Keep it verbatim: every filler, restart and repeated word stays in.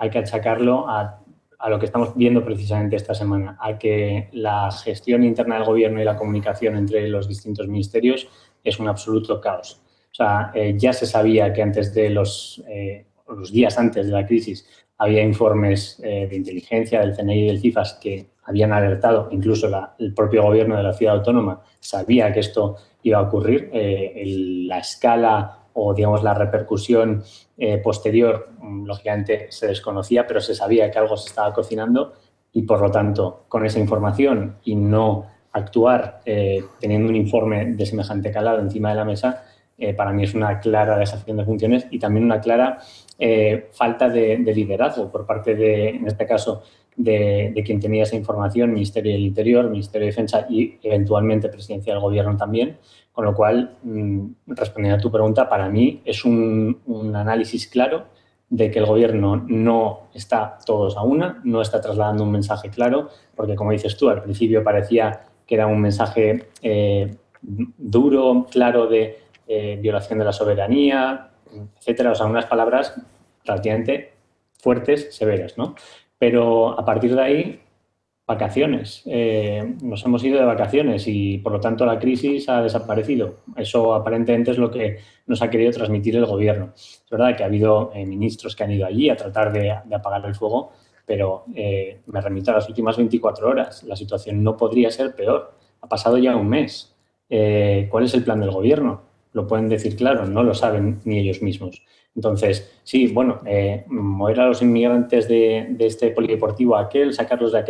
hay que achacarlo a, a lo que estamos viendo precisamente esta semana, a que la gestión interna del gobierno y la comunicación entre los distintos ministerios es un absoluto caos. O sea, eh, ya se sabía que antes de los, eh, los días antes de la crisis había informes eh, de inteligencia del C N I y del CIFAS que habían alertado, incluso la, el propio gobierno de la ciudad autónoma sabía que esto iba a ocurrir. Eh, el, la escala o, digamos, la repercusión eh, posterior, lógicamente, se desconocía, pero se sabía que algo se estaba cocinando y, por lo tanto, con esa información y no actuar eh, teniendo un informe de semejante calado encima de la mesa, eh, para mí es una clara dejación de funciones y también una clara eh, falta de, de liderazgo por parte de, en este caso, de, de quien tenía esa información, Ministerio del Interior, Ministerio de Defensa y, eventualmente, Presidencia del Gobierno también. Con lo cual, respondiendo a tu pregunta, para mí es un, un análisis claro de que el Gobierno no está todos a una, no está trasladando un mensaje claro, porque, como dices tú, al principio parecía que era un mensaje eh, duro, claro, de eh, violación de la soberanía, etcétera. O sea, unas palabras relativamente fuertes, severas, ¿no? Pero a partir de ahí, vacaciones. Eh, nos hemos ido de vacaciones y, por lo tanto, la crisis ha desaparecido. Eso aparentemente es lo que nos ha querido transmitir el Gobierno. Es verdad que ha habido eh, ministros que han ido allí a tratar de, de apagar el fuego, pero eh, me remito a las últimas veinticuatro horas. La situación no podría ser peor. Ha pasado ya un mes. Eh, ¿Cuál es el plan del Gobierno? Lo pueden decir claro, no lo saben ni ellos mismos. Entonces, sí, bueno, eh, mover a los inmigrantes de, de este polideportivo a aquel, sacarlos de aquel,